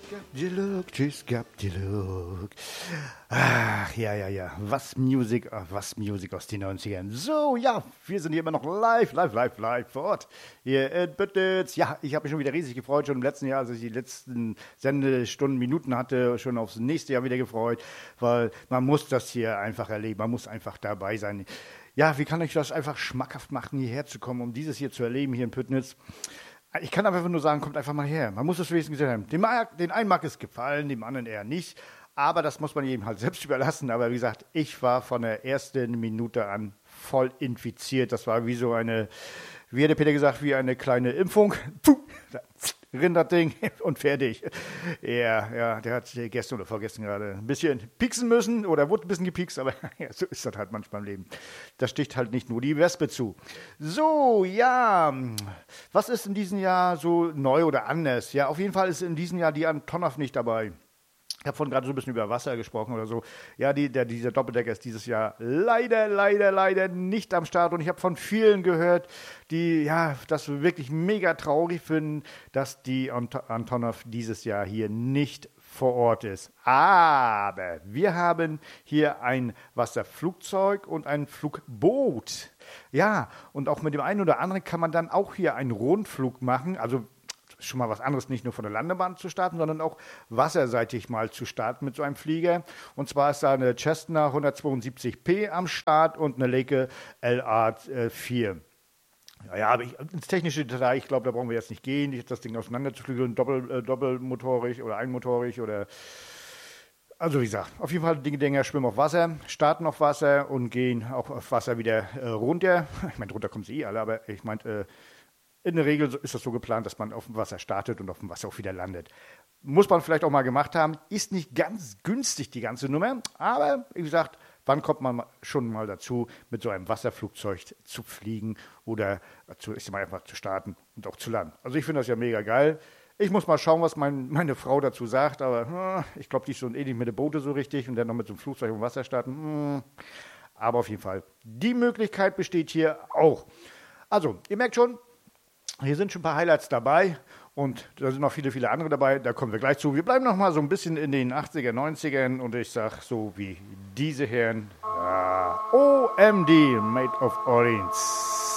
Tschüss, gehabt die Look. Ach, ja. Was Musik aus den 90ern. So, ja, wir sind hier immer noch live vor Ort. Hier in Büttnitz. Ja, ich habe mich schon wieder riesig gefreut, schon im letzten Jahr, als ich die letzten Sendestunden, Minuten hatte, schon aufs nächste Jahr wieder gefreut, weil man muss das hier einfach erleben, man muss einfach dabei sein. Ja, wie kann ich das einfach schmackhaft machen, hierher zu kommen, um dieses hier zu erleben, hier in Büttnitz? Ich kann einfach nur sagen, kommt einfach mal her. Man muss es wenigstens gesehen haben. Den einen mag es gefallen, dem anderen eher nicht. Aber das muss man jedem halt selbst überlassen. Aber wie gesagt, ich war von der ersten Minute an voll infiziert. Das war wie so eine, wie hat der Peter gesagt, wie eine kleine Impfung. Puh, Rinderding und fertig. Ja, der hat gestern oder vorgestern gerade ein bisschen pieksen müssen oder wurde ein bisschen gepiekst, aber ja, so ist das halt manchmal im Leben. Da sticht halt nicht nur die Wespe zu. So, ja, was ist in diesem Jahr so neu oder anders? Ja, auf jeden Fall ist in diesem Jahr die Antonov nicht dabei. Ich habe vorhin gerade so ein bisschen über Wasser gesprochen oder so. Ja, dieser Doppeldecker ist dieses Jahr leider nicht am Start. Und ich habe von vielen gehört, die ja das wirklich mega traurig finden, dass die Antonov dieses Jahr hier nicht vor Ort ist. Aber wir haben hier ein Wasserflugzeug und ein Flugboot. Ja, und auch mit dem einen oder anderen kann man dann auch hier einen Rundflug machen. Also schon mal was anderes, nicht nur von der Landebahn zu starten, sondern auch wasserseitig mal zu starten mit so einem Flieger. Und zwar ist da eine Cessna 172P am Start und eine Leica LA4. Ja, aber ins technische Detail, ich glaube, da brauchen wir jetzt nicht gehen, das Ding auseinanderzuflügeln, doppelmotorig oder einmotorig oder... Also wie gesagt, auf jeden Fall die Dinger schwimmen auf Wasser, starten auf Wasser und gehen auch auf Wasser wieder runter. Ich meine, runter kommen sie alle, aber ich meine... In der Regel ist das so geplant, dass man auf dem Wasser startet und auf dem Wasser auch wieder landet. Muss man vielleicht auch mal gemacht haben. Ist nicht ganz günstig, die ganze Nummer. Aber, wie gesagt, wann kommt man schon mal dazu, mit so einem Wasserflugzeug zu fliegen oder einfach zu starten und auch zu landen. Also ich finde das ja mega geil. Ich muss mal schauen, was meine Frau dazu sagt. Aber ich glaube, die ist so ähnlich mit den Boote so richtig und dann noch mit so einem Flugzeug im Wasser starten. Aber auf jeden Fall, die Möglichkeit besteht hier auch. Also, ihr merkt schon, hier sind schon ein paar Highlights dabei und da sind noch viele andere dabei, da kommen wir gleich zu. Wir bleiben noch mal so ein bisschen in den 80er, 90ern und ich sag so wie diese Herren, OMD, Made of Orleans.